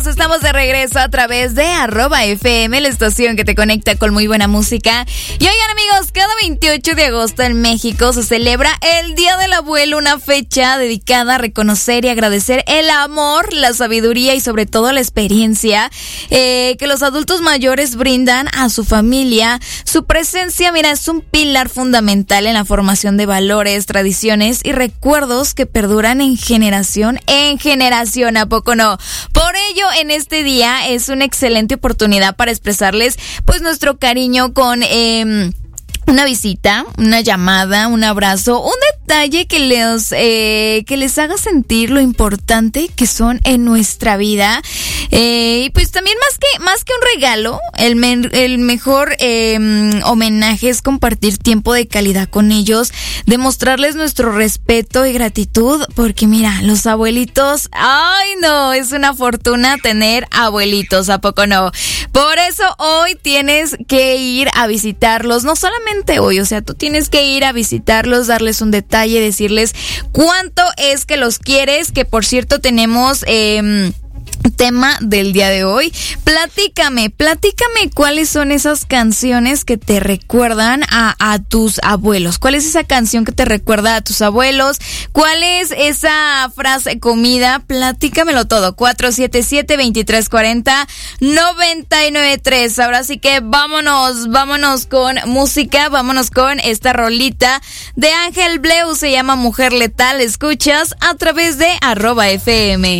Estamos de regreso a través de @FM, la estación que te conecta con muy buena música. Y oigan, amigos, cada 28 de agosto en México se celebra el Día del Abuelo, una fecha dedicada a reconocer y agradecer el amor, la sabiduría y sobre todo la experiencia que los adultos mayores brindan a su familia. Su presencia, mira, es un pilar fundamental en la formación de valores, tradiciones y recuerdos que perduran en generación, ¿a poco no? Por ello, en este día es una excelente oportunidad para expresarles pues nuestro cariño con una visita, una llamada, un abrazo, un detalle que les haga sentir lo importante que son en nuestra vida. Y pues también más que un regalo, el mejor homenaje es compartir tiempo de calidad con ellos, demostrarles nuestro respeto y gratitud, porque mira, los abuelitos, ay no, es una fortuna tener abuelitos, ¿a poco no? Por eso hoy tienes que ir a visitarlos, no solamente hoy, o sea, tú tienes que ir a visitarlos, darles un detalle, decirles cuánto es que los quieres, que por cierto tenemos tema del día de hoy. Platícame cuáles son esas canciones que te recuerdan a tus abuelos. ¿Cuál es esa canción que te recuerda a tus abuelos? ¿Cuál es esa frase comida? Platícamelo todo. 477-2340-993. Ahora sí que vámonos con música, vámonos con esta rolita de Ángel Bleu, se llama Mujer Letal. Escuchas a través de @FM.